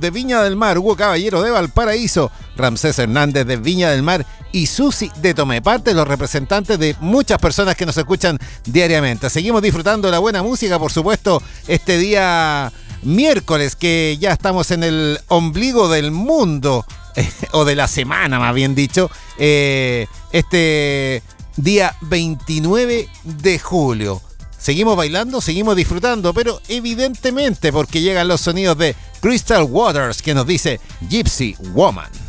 de Viña del Mar, Hugo Caballero de Valparaíso, Ramsés Hernández de Viña del Mar y Susi de Tomé, parte de los representantes de muchas personas que nos escuchan diariamente. Seguimos disfrutando de la buena música, por supuesto, este día miércoles, que ya estamos en el ombligo del mundo, o de la semana más bien dicho, este día 29 de julio. Seguimos bailando, seguimos disfrutando, pero evidentemente porque llegan los sonidos de Crystal Waters, que nos dice Gypsy Woman.